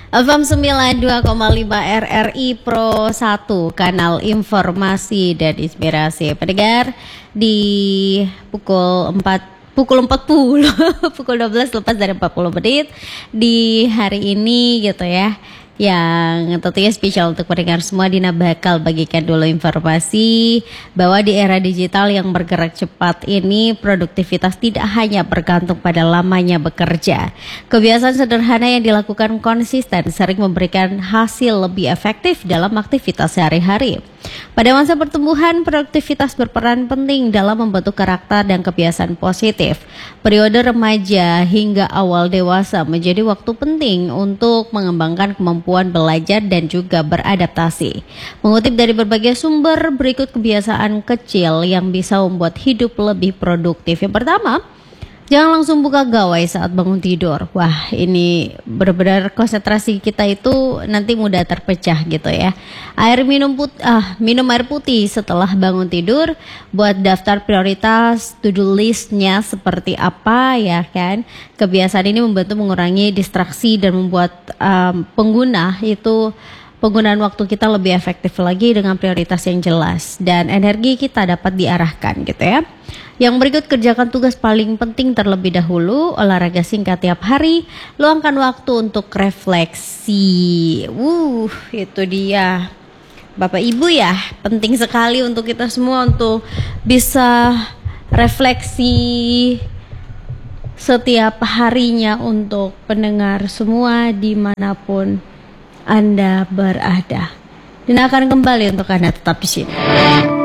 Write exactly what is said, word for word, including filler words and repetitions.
F M sembilan puluh dua koma lima R R I Pro satu, kanal informasi dan inspirasi. Pendengar di pukul empat pukul empat puluh pukul dua belas lepas dari empat puluh menit di hari ini gitu ya. Yang tentunya spesial untuk pendengar semua, Dina bakal bagikan dulu informasi bahwa di era digital yang bergerak cepat ini, produktivitas tidak hanya bergantung pada lamanya bekerja. Kebiasaan sederhana yang dilakukan konsisten sering memberikan hasil lebih efektif dalam aktivitas sehari-hari. Pada masa pertumbuhan, produktivitas berperan penting dalam membentuk karakter dan kebiasaan positif. Periode remaja hingga awal dewasa menjadi waktu penting untuk mengembangkan kemampuan belajar dan juga beradaptasi. Mengutip dari berbagai sumber, berikut kebiasaan kecil yang bisa membuat hidup lebih produktif. Yang pertama, jangan langsung buka gawai saat bangun tidur. Wah, ini benar-benar konsentrasi kita itu nanti mudah terpecah gitu ya. Air minum put ah, minum air putih setelah bangun tidur. Buat daftar prioritas, to-do list-nya seperti apa ya kan. Kebiasaan ini membantu mengurangi distraksi dan membuat um, pengguna itu penggunaan waktu kita lebih efektif lagi dengan prioritas yang jelas dan energi kita dapat diarahkan gitu ya. Yang berikut, kerjakan tugas paling penting terlebih dahulu, olahraga singkat tiap hari, luangkan waktu untuk refleksi. Wuh, itu dia. Bapak Ibu ya, penting sekali untuk kita semua untuk bisa refleksi setiap harinya untuk pendengar semua dimanapun Anda berada. Dan akan kembali untuk Anda tetap di sini.